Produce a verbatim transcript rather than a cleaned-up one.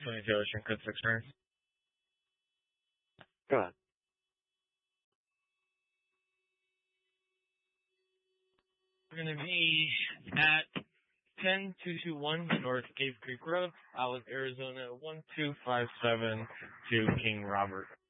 twenty-two Ocean Code six Rings. Go ahead. We're going to be at ten two two one North Cave Creek Road, Alice, Arizona one two five seven to King Robert.